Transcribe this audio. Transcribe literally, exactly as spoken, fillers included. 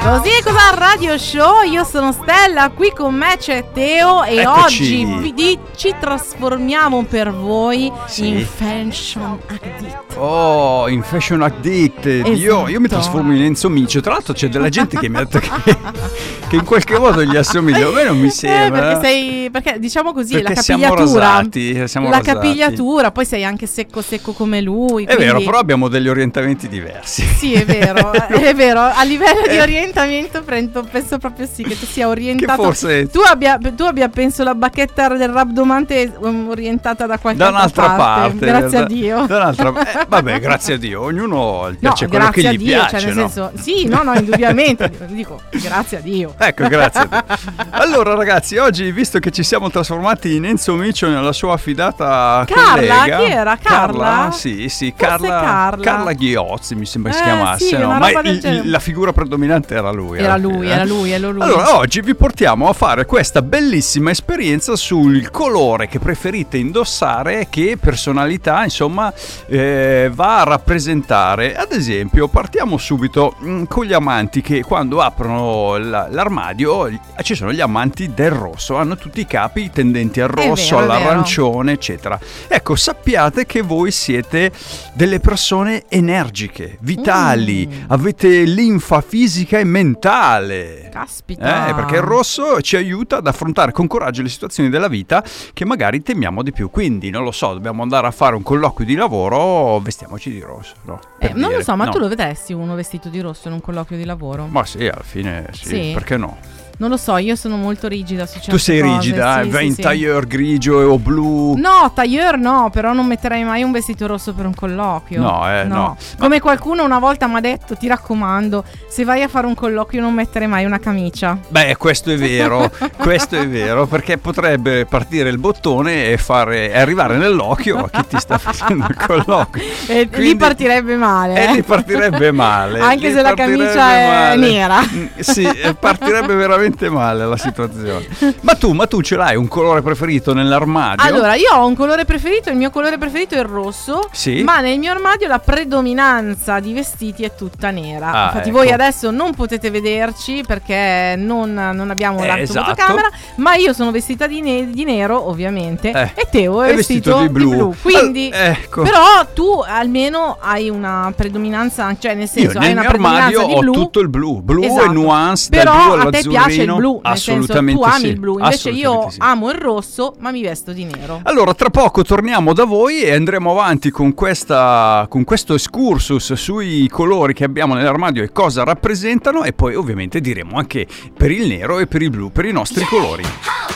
Così è cosa Radio Show, io sono Stella, qui con me c'è Teo e Eccoci. oggi vi, ci trasformiamo per voi Sì. in Fashion Addict. Oh, in Fashion Addict. Esatto. Io, io mi trasformo in Enzo Micio. Tra l'altro c'è della gente che mi ha detto che, che in qualche modo gli assomiglio. A me non mi Eh, sembra. perché sei, perché diciamo così, Perché la siamo capigliatura, rasati, siamo la rasati. capigliatura, poi sei anche secco secco come lui. È quindi... vero, però abbiamo degli orientamenti diversi. Sì, è vero, è vero. A livello di Eh. orientamento penso, penso proprio sì che tu sia orientato. Che forse- tu abbia, tu abbia penso la bacchetta del rabdomante um, orientata da qualche Da un'altra parte, Grazie da- a Dio. da un'altra- eh, vabbè, grazie a Dio. Ognuno gli No, piace quello che grazie a gli Dio, piace, cioè nel no? senso, sì, no, no, indubbiamente dico grazie a Dio. Ecco, grazie a Dio. Allora ragazzi, oggi visto che ci siamo trasformati in Enzo Micio nella sua affidata Carla? collega, Chi era? Carla? Sì, sì, Forse Carla Carla. Carla Ghiozzi mi sembra si Eh, chiamasse, sì, no? una Ma roba del il- genere. la figura predominante era lui. Era alla lui, fine, era eh. lui, era lui. Allora, oggi vi portiamo a fare questa bellissima esperienza sul colore che preferite indossare e che personalità, insomma, eh, va a rappresentare. Ad esempio, partiamo subito mh, con gli amanti che quando aprono la- l'armadio eh, ci sono gli amanti del rosso, hanno tutti i capi tendenti al rosso, vero, è all'arancione, eccetera. Ecco, sappiate che voi siete delle persone energiche, vitali, Mm. avete linfa fisica e mentale. Caspita. Eh, perché il rosso ci aiuta ad affrontare con coraggio le situazioni della vita che magari temiamo di più. Quindi, non lo so, dobbiamo andare a fare un colloquio di lavoro, vestiamoci di rosso. No, Eh, per non lo dire. so, ma No. tu lo vedresti uno vestito di rosso in un colloquio di lavoro? Ma sì, alla fine sì, Sì. perché no? Non lo so, io sono molto rigida su certe Tu sei cose, rigida, sì, vai sì, in sì. tailleur grigio o blu. No, tailleur no, però non metterei mai un vestito rosso per un colloquio. No, eh, no. Come qualcuno una volta mi ha detto, ti raccomando, se vai a fare un colloquio non mettere mai una camicia. Beh, questo è vero, questo è vero, perché potrebbe partire il bottone e fare e arrivare nell'occhio a chi ti sta facendo il colloquio. E Quindi- lì partirebbe male. E eh. lì partirebbe male. Anche lì se la partirebbe camicia è male. nera. Mm, Sì, eh, partirebbe veramente male la situazione. Ma tu, ma tu ce l'hai un colore preferito nell'armadio? Allora, io ho un colore preferito, il mio colore preferito è il rosso, Sì. ma nel mio armadio la predominanza di vestiti è tutta nera. Ah, Infatti ecco. voi adesso non potete vederci perché non, non abbiamo Eh, l'alto esatto. fotocamera, ma io sono vestita di, ne- di nero ovviamente Eh, e Teo è, è vestito di blu. Quindi, Al- ecco. però tu almeno hai una predominanza, cioè nel Io senso hai nel una mio armadio predominanza di ho blu. tutto il blu, blu Esatto. e nuance Però dal blu a te all'azzurrino. piace il blu, nel senso Assolutamente tu ami sì. il blu, invece io Assolutamente sì. amo il rosso, ma mi vesto di nero. Allora, tra poco torniamo da voi e andremo avanti con, questa, con questo excursus sui colori che abbiamo nell'armadio e cosa rappresentano, e poi ovviamente diremo anche per il nero e per il blu, per i nostri colori.